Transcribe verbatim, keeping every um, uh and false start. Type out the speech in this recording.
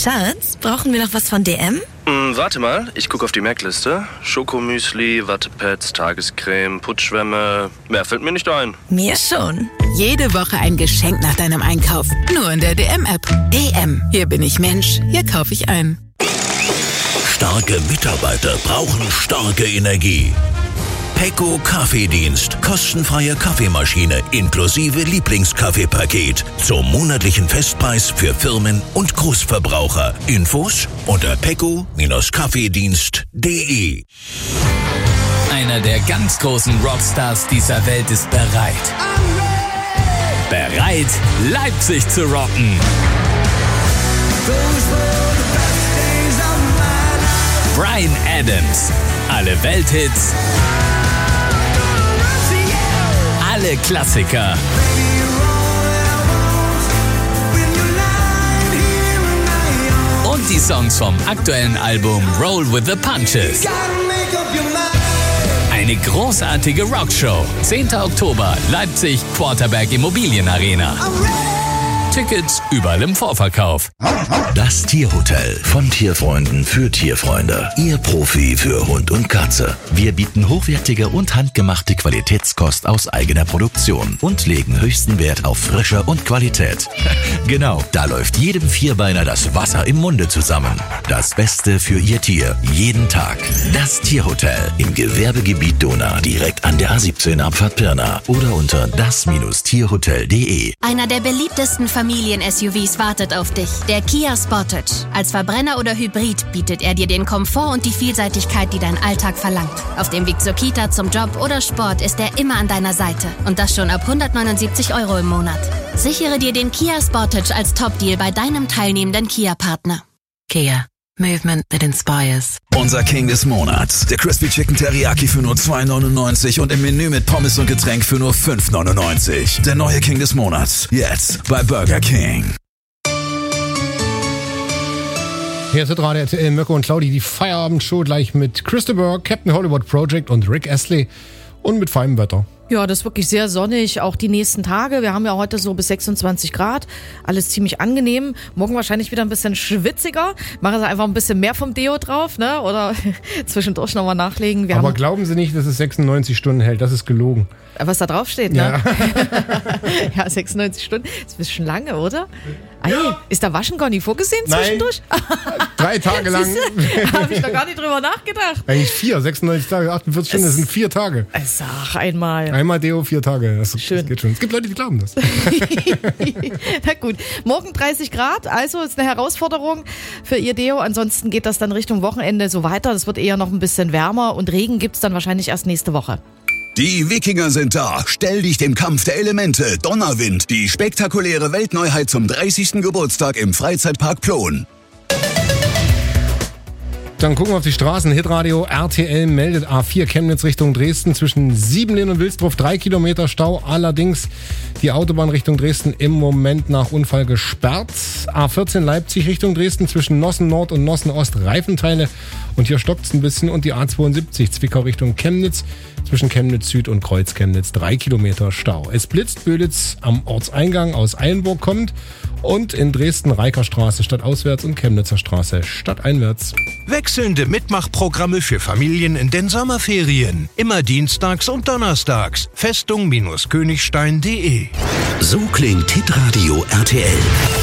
Schatz, brauchen wir noch was von D M? Hm, warte mal, ich gucke auf die Merkliste. Schokomüsli, Wattepads, Tagescreme, Putzschwämme. Mehr fällt mir nicht ein. Mir schon. Jede Woche ein Geschenk nach deinem Einkauf. Nur in der D M-App. D M. Hier bin ich Mensch. Hier kaufe ich ein. Starke Mitarbeiter brauchen starke Energie. Pecco Kaffeedienst. Kostenfreie Kaffeemaschine inklusive Lieblingskaffeepaket. Zum monatlichen Festpreis für Firmen und Großverbraucher. Infos unter pecco Kaffeedienst punkt de. Einer der ganz großen Rockstars dieser Welt ist bereit. Bereit, Leipzig zu rocken. Bryan Adams. Alle Welthits. Alle Klassiker. Und die Songs vom aktuellen Album Roll with the Punches. Eine großartige Rockshow. zehnter Oktober, Leipzig, Quarterberg Immobilienarena. Tickets überall im Vorverkauf. Das Tierhotel von Tierfreunden für Tierfreunde. Ihr Profi für Hund und Katze. Wir bieten hochwertige und handgemachte Qualitätskost aus eigener Produktion und legen höchsten Wert auf Frische und Qualität. Genau, da läuft jedem Vierbeiner das Wasser im Munde zusammen. Das Beste für Ihr Tier, jeden Tag. Das Tierhotel im Gewerbegebiet Donau, direkt an der A siebzehn Abfahrt Pirna oder unter das Tierhotel punkt de. Einer der beliebtesten Familien-S U Vs wartet auf dich. Der Kia Sportage. Als Verbrenner oder Hybrid bietet er dir den Komfort und die Vielseitigkeit, die dein Alltag verlangt. Auf dem Weg zur Kita, zum Job oder Sport ist er immer an deiner Seite. Und das schon ab hundertneunundsiebzig Euro im Monat. Sichere dir den Kia Sportage als Top-Deal bei deinem teilnehmenden Kia-Partner. Kia. Movement that inspires. Unser King des Monats. Der Crispy Chicken Teriyaki für nur zwei neunundneunzig und im Menü mit Pommes und Getränk für nur fünf neunundneunzig. Der neue King des Monats. Jetzt bei Burger King. Hier ist Radio R T L, Mirko und Claudi, die Feierabendshow gleich mit Christopher, Captain Hollywood Project und Rick Astley und mit feinem Wetter. Ja, das ist wirklich sehr sonnig, auch die nächsten Tage. Wir haben ja heute so bis sechsundzwanzig Grad, alles ziemlich angenehm. Morgen wahrscheinlich wieder ein bisschen schwitziger. Machen Sie einfach ein bisschen mehr vom Deo drauf, ne? Oder zwischendurch nochmal nachlegen. Wir Aber haben glauben Sie nicht, dass es sechsundneunzig Stunden hält, das ist gelogen. Was da drauf steht, ne? Ja, ja, sechsundneunzig Stunden, das ist ein bisschen lange, oder? Ei, ja. Ist da Waschen gar nicht vorgesehen zwischendurch? Nein. Drei Tage lang. Habe ich noch gar nicht drüber nachgedacht. Eigentlich vier, sechsundneunzig Tage, achtundvierzig Stunden, das sind vier Tage. Sag einmal. Einmal Deo, vier Tage. Das, Schön. Das geht schon. Es gibt Leute, die glauben das. Na gut, morgen dreißig Grad, also ist eine Herausforderung für Ihr Deo. Ansonsten geht das dann Richtung Wochenende so weiter. Das wird eher noch ein bisschen wärmer und Regen gibt's dann wahrscheinlich erst nächste Woche. Die Wikinger sind da. Stell dich dem Kampf der Elemente. Donnerwind. Die spektakuläre Weltneuheit zum dreißigsten Geburtstag im Freizeitpark Plon. Dann gucken wir auf die Straßen. Hitradio R T L meldet A vier Chemnitz Richtung Dresden zwischen Siebenlehn und Wilsdruff drei Kilometer Stau. Allerdings die Autobahn Richtung Dresden im Moment nach Unfall gesperrt. A vierzehn Leipzig Richtung Dresden zwischen Nossen Nord und Nossen Ost Reifenteile. Und hier stockt's ein bisschen. Und die A zweiundsiebzig Zwickau Richtung Chemnitz zwischen Chemnitz Süd und Kreuz Chemnitz drei Kilometer Stau. Es blitzt, Böditz am Ortseingang aus Eilenburg kommt. Und in Dresden Reikerstraße stadtauswärts und Chemnitzer Straße stadteinwärts. Wechselnde Mitmachprogramme für Familien in den Sommerferien. Immer dienstags und donnerstags. Festung Königstein punkt de. So klingt Hitradio R T L.